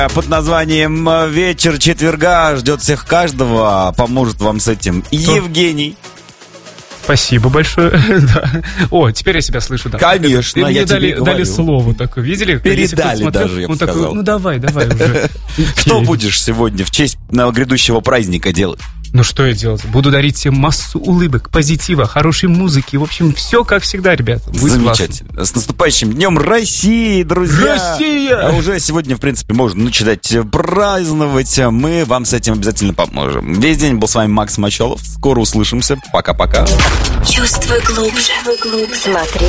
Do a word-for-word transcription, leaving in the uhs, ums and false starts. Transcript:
под названием «Вечер четверга» ждет всех каждого. Поможет вам с этим Евгений. Спасибо большое. Да. О, теперь я себя слышу, да. Конечно, и мне я дали, тебе дали говорю. слово такое, видели? Передали смотрел, даже, я бы он сказал. такой, ну давай, давай уже. Что будешь сегодня в честь грядущего праздника делать? Ну что я делать? Буду дарить всем массу улыбок, позитива, хорошей музыки. В общем, все как всегда, ребята. Будет замечательно. Классно. С наступающим Днем России, друзья! Россия! А уже сегодня, в принципе, можно начинать праздновать. Мы вам с этим обязательно поможем. Весь день был с вами Макс Мочалов. Скоро услышимся. Пока-пока. Чувствуй глубже. Смотри